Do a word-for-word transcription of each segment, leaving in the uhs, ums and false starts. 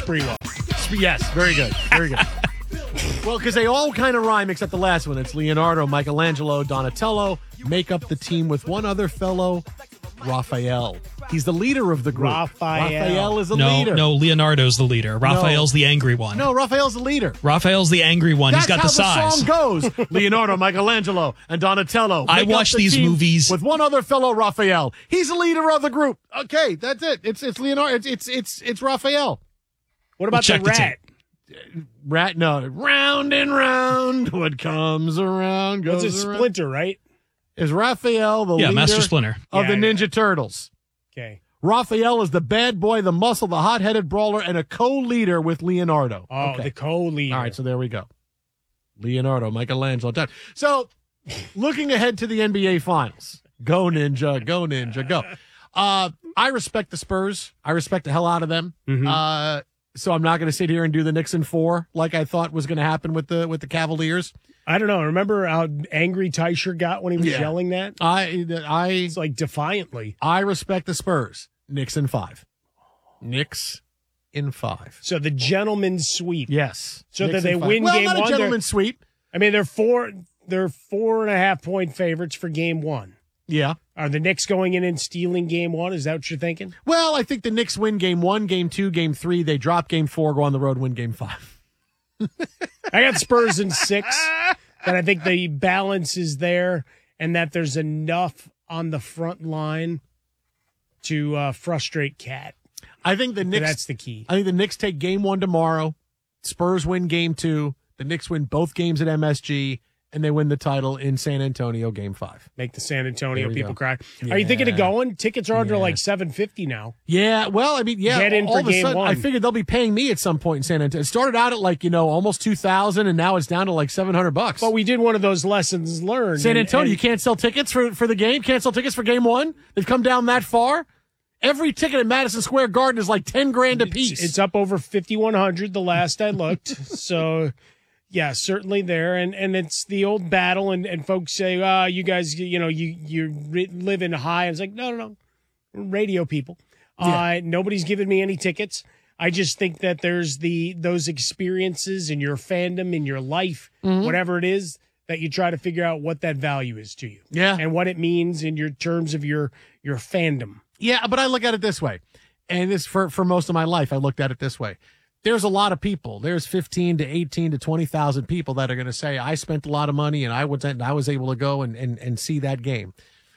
Sprewell. Yes, very good. Very good. Well, because they all kind of rhyme except the last one. It's Leonardo, Michelangelo, Donatello. Make up the team with one other fellow, Raphael. He's the leader of the group. Raphael. Raphael is the no, leader. No, Leonardo's the leader. Raphael's No. the angry one. No, Raphael's the leader. Raphael's the angry one. That's He's got how the size. song goes. Leonardo, Michelangelo, and Donatello. I Make up watch the these team movies. with one other fellow, Raphael. He's the leader of the group. Okay, that's it. It's it's Leonardo. It's it's it's, it's Raphael. What about We'll the check the rat? Rat, no, round and round, what comes around goes What's a around. Splinter, right? Is Raphael the Yeah, leader Master Splinter. of Yeah, the yeah. Ninja Turtles? Okay. Raphael is the bad boy, the muscle, the hot-headed brawler, and a co-leader with Leonardo. Oh, Okay. the co-leader. All right, so there we go. Leonardo, Michelangelo. done. So, looking ahead to the N B A Finals. Go, Ninja. Go, Ninja. Go. Uh, I respect the Spurs. I respect the hell out of them. Mhm. Uh, so I'm not going to sit here and do the Knicks in four like I thought was going to happen with the with the Cavaliers. I don't know. Remember how angry Teicher got when he was Yeah. yelling that? I I It's like defiantly. I respect the Spurs. Knicks in five. Knicks in five. So the gentleman's sweep. Yes. So Knicks that they in five. win well, game not one, a they're- gentleman's sweep. I mean, they're four. They're four and a half point favorites for game one. Yeah. Are the Knicks going in and stealing game one? Is that what you're thinking? Well, I think the Knicks win game one, game two, game three. They drop game four, go on the road, and win game five. I got Spurs in six. That I think the balance is there, and that there's enough on the front line to uh, frustrate Cat. I think the Knicks. That's the key. I think the Knicks take game one tomorrow. Spurs win game two. The Knicks win both games at M S G, and they win the title in San Antonio game five. Make the San Antonio There we people go. cry. Are you thinking of Yeah. going? Tickets are under Yeah. like seven fifty now. Yeah, well, I mean, yeah. Get in all for of a game sudden, one. I figured they'll be paying me at some point in San Antonio. It started out at like you know almost two thousand, and now it's down to like seven hundred bucks. But we did one of those lessons learned. San and- Antonio, and you can't sell tickets for for the game. Can't sell tickets for game one. They've come down that far. Every ticket at Madison Square Garden is like ten grand a piece. It's, it's up over fifty-one hundred the last I looked. So, yeah, certainly there. And and it's the old battle. And, and folks say, ah, you guys, you know, you, you're ri- living high. And it's like, no, no, no. We're radio people. Uh, nobody's giving me any tickets. I just think that there's the those experiences in your fandom, in your life, Mm-hmm. whatever it is, that you try to figure out what that value is to you. Yeah. And what it means in your terms of your your fandom. Yeah, but I look at it this way, and this for for most of my life, I looked at it this way. There's a lot of people. There's fifteen to eighteen to twenty thousand people that are going to say, "I spent a lot of money, and I was and I was able to go and and and see that game."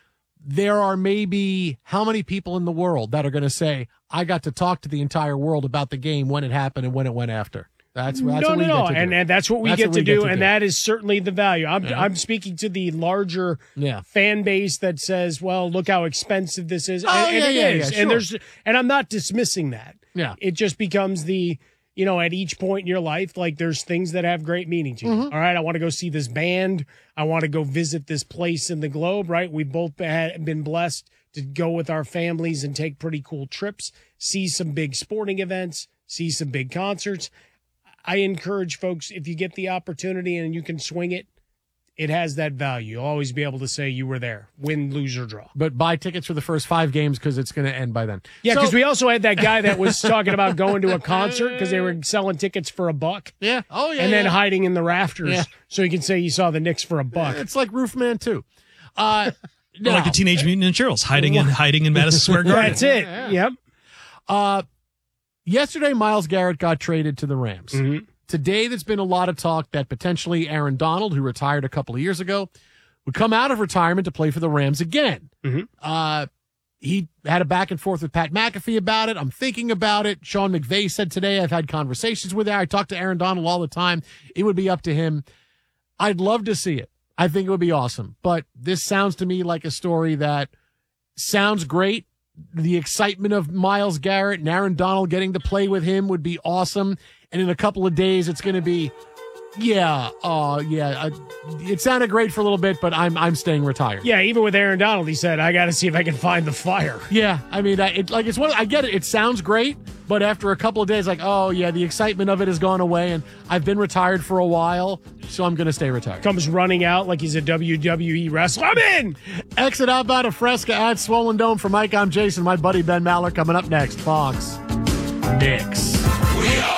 There are maybe how many people in the world that are going to say, "I got to talk to the entire world about the game when it happened and when it went after." That's, that's no, what no, we no, get to and do. and that's what we That's get what to we do, get to and do. that is certainly the value. I'm Yeah. I'm speaking to the larger Yeah. fan base that says, "Well, look how expensive this is," Oh, and, and yeah, it yeah, is. yeah, sure. And there's, and I'm not dismissing that. Yeah. It just becomes the, you know, at each point in your life, like there's things that have great meaning to you. Mm-hmm. All right, I want to go see this band. I want to go visit this place in the globe. Right, we've both had, been blessed to go with our families and take pretty cool trips, see some big sporting events, see some big concerts. I encourage folks, if you get the opportunity and you can swing it, it has that value. You'll always be able to say you were there, win, lose, or draw. But buy tickets for the first five games because it's going to end by then. Yeah, So- because we also had that guy that was talking about going to a concert because they were selling tickets for a buck yeah, oh yeah, and then yeah. hiding in the rafters Yeah. so you can say you saw the Knicks for a buck. It's like Roofman too. Uh, Or like the Teenage Mutant Ninja Turtles hiding in hiding in Madison Square Garden. That's it. Yep. Uh, yesterday, Myles Garrett got traded to the Rams. Mhm. Today, there's been a lot of talk that potentially Aaron Donald, who retired a couple of years ago, would come out of retirement to play for the Rams again. Mhm. Uh, he had a back and forth with Pat McAfee about it. I'm thinking about it. Sean McVay said today, I've had conversations with him. I talk to Aaron Donald all the time. It would be up to him. I'd love to see it. I think it would be awesome. But this sounds to me like a story that sounds great. The excitement of Myles Garrett and Aaron Donald getting to play with him would be awesome. And in a couple of days, it's going to be, yeah, uh, yeah. Uh, it sounded great for a little bit, but I'm I'm staying retired. Yeah, even with Aaron Donald, he said, I got to see if I can find the fire. Yeah, I mean, I, it, like it's one. I get it. It sounds great, but after a couple of days, like, oh yeah, the excitement of it has gone away, and I've been retired for a while, so I'm going to stay retired. Comes running out like he's a W W E wrestler. I'm in! Exit outbound of Fresca at Swollen Dome for Mike. I'm Jason. My buddy Ben Maller coming up next. Fox. Knicks. We are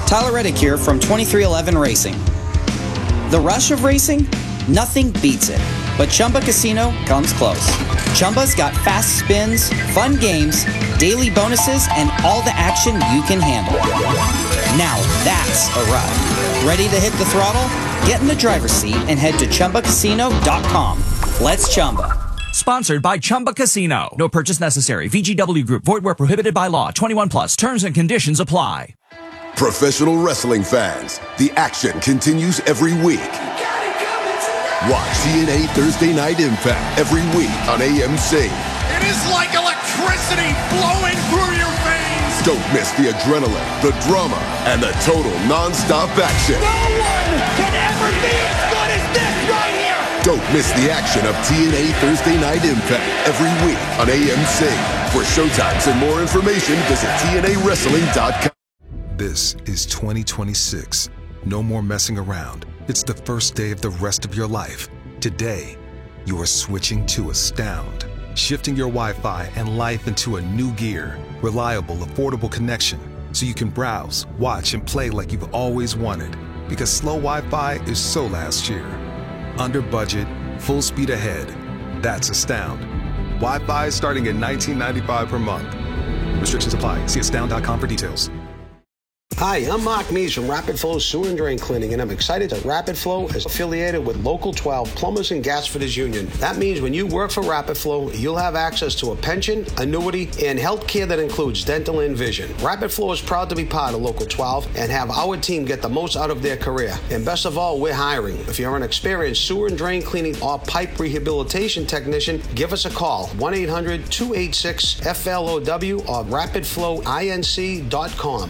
Tyler Reddick here from twenty-three eleven Racing. The rush of racing? Nothing beats it. But Chumba Casino comes close. Chumba's got fast spins, fun games, daily bonuses, and all the action you can handle. Now that's a ride. Ready to hit the throttle? Get in the driver's seat and head to Chumba Casino dot com. Let's Chumba. Sponsored by Chumba Casino. No purchase necessary. V G W Group. Void where prohibited by law. twenty-one plus. Terms and conditions apply. Professional wrestling fans, the action continues every week. Watch T N A Thursday Night Impact every week on A M C. It is like electricity flowing through your veins. Don't miss the adrenaline, the drama, and the total non-stop action. No one can ever be as good as this right here. Don't miss the action of T N A Thursday Night Impact every week on A M C. For showtimes and more information, visit T N A wrestling dot com. This is twenty twenty-six. No more messing around. It's the first day of the rest of your life. Today, you are switching to Astound, shifting your Wi-Fi and life into a new gear. Reliable, affordable connection, so you can browse, watch, and play like you've always wanted. Because slow Wi-Fi is so last year. Under budget, full speed ahead. That's Astound. Wi-Fi starting at nineteen ninety-five per month. Restrictions apply. See astound dot com for details. Hi, I'm Mark Mees from Rapid Flow Sewer and Drain Cleaning, and I'm excited that Rapid Flow is affiliated with Local twelve Plumbers and Gas Fitters Union. That means when you work for Rapid Flow, you'll have access to a pension, annuity, and health care that includes dental and vision. Rapid Flow is proud to be part of Local twelve and have our team get the most out of their career. And best of all, we're hiring. If you're an experienced sewer and drain cleaning or pipe rehabilitation technician, give us a call, one eight hundred two eight six F L O W or rapid flow inc dot com.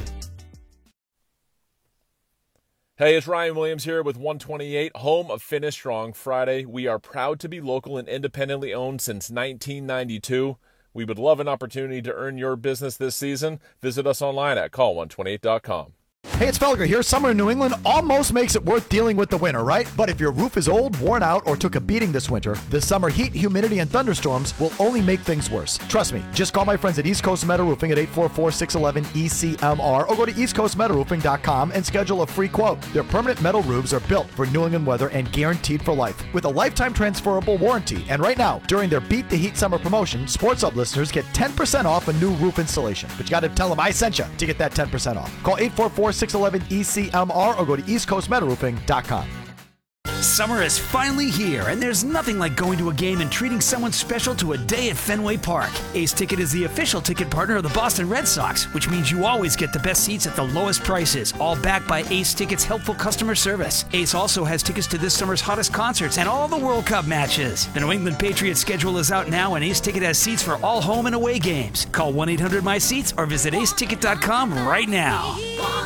Hey, it's Ryan Williams here with one twenty-eight, home of Finish Strong Friday. We are proud to be local and independently owned since nineteen ninety-two. We would love an opportunity to earn your business this season. Visit us online at call one twenty-eight dot com. Hey, it's Felger here. Summer in New England almost makes it worth dealing with the winter, right? But if your roof is old, worn out, or took a beating this winter, the summer heat, humidity, and thunderstorms will only make things worse. Trust me. Just call my friends at East Coast Metal Roofing at eight four four, six one one, E C M R or go to east coast metal roofing dot com and schedule a free quote. Their permanent metal roofs are built for New England weather and guaranteed for life with a lifetime transferable warranty. And right now, during their Beat the Heat Summer promotion, Sports Hub listeners get ten percent off a new roof installation. But you got to tell them I sent you to get that ten percent off. Call eight four four, six one one, E C M R or go to east coast metal roofing dot com. Summer is finally here, and there's nothing like going to a game and treating someone special to a day at Fenway Park. Ace Ticket is the official ticket partner of the Boston Red Sox, which means you always get the best seats at the lowest prices, all backed by Ace Ticket's helpful customer service. Ace also has tickets to this summer's hottest concerts and all the World Cup matches. The New England Patriots schedule is out now, and Ace Ticket has seats for all home and away games. Call one eight hundred my seats or visit ace ticket dot com right now.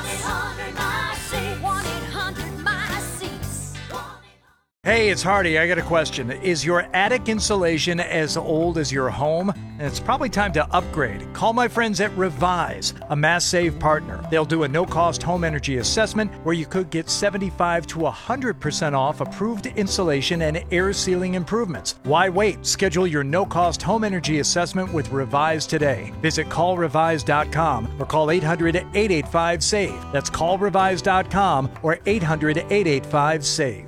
Hey, it's Hardy. I got a question. Is your attic insulation as old as your home? And it's probably time to upgrade. Call my friends at Revise, a Mass Save partner. They'll do a no-cost home energy assessment where you could get seventy-five to one hundred percent off approved insulation and air sealing improvements. Why wait? Schedule your no-cost home energy assessment with Revise today. Visit call revise dot com or call eight hundred, eight eight five, save. That's call revise dot com or eight hundred, eight eight five, save.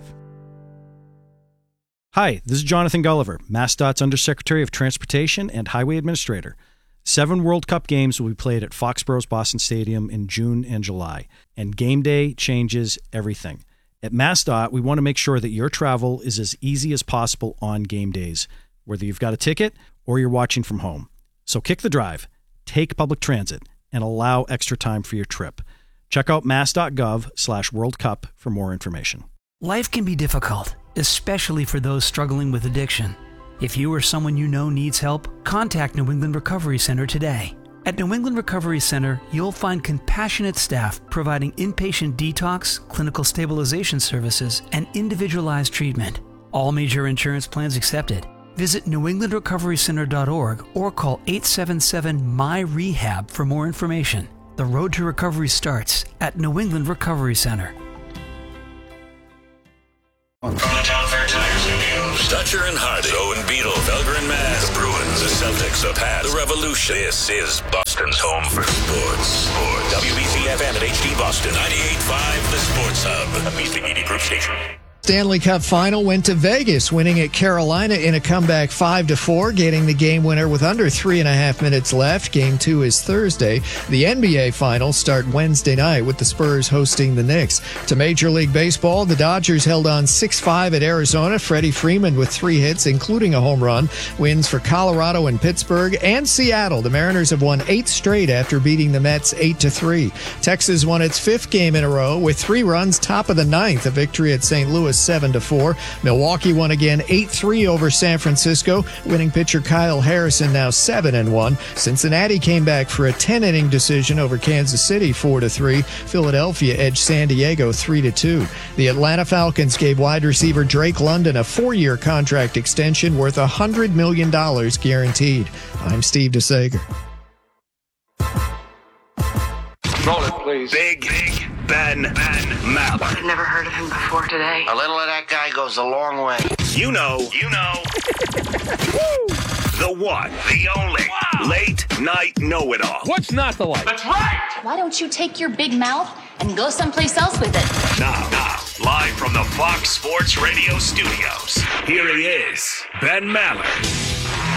Hi, this is Jonathan Gulliver, MassDOT's Undersecretary of Transportation and Highway Administrator. Seven World Cup games will be played at Foxborough's Boston Stadium in June and July, and game day changes everything. At MassDOT, we want to make sure that your travel is as easy as possible on game days, whether you've got a ticket or you're watching from home. So kick the drive, take public transit, and allow extra time for your trip. Check out mass.gov slash World Cup for more information. Life can be difficult, especially for those struggling with addiction. If you or someone you know needs help, contact New England Recovery Center today. At New England Recovery Center, you'll find compassionate staff providing inpatient detox, clinical stabilization services, and individualized treatment. All major insurance plans accepted. Visit new england recovery center dot org or call eight seven seven, M Y R E H A B for more information. The road to recovery starts at New England Recovery Center. From the Town Fair Tigers and News, Dutcher and Hardy, Joe and Beetle, Felger and Maz, the Bruins, Celtics, the Pats, the Revolution. This is Boston's home for sports. Sports. W B C F M and H D Boston. ninety-eight point five, the Sports Hub. A Beasley Media Group station. Stanley Cup final went to Vegas, winning at Carolina in a comeback five to four, getting the game winner with under three and a half minutes left. Game two is Thursday. The N B A finals start Wednesday night with the Spurs hosting the Knicks. To Major League Baseball, the Dodgers held on six five at Arizona. Freddie Freeman with three hits, including a home run. Wins for Colorado and Pittsburgh and Seattle. The Mariners have won eight straight after beating the Mets eight to three. Texas won its fifth game in a row with three runs, top of the ninth, a victory at Saint Louis seven to four. Milwaukee won again eight three over San Francisco. Winning pitcher Kyle Harrison now seven and one. Cincinnati came back for a ten-inning decision over Kansas City four to three. Philadelphia edged San Diego three to two. The Atlanta Falcons gave wide receiver Drake London a four-year contract extension worth one hundred million dollars guaranteed. I'm Steve DeSager. Roll it, please. Big, big Ben, Ben Maller. I've never heard of him before today. A little of that guy goes a long way. You know, you know. The one, the only, wow. Late night know-it-all. What's not to like? That's right. Why don't you take your big mouth and go someplace else with it? Now, now, live from the Fox Sports Radio studios, here he is, Ben Maller.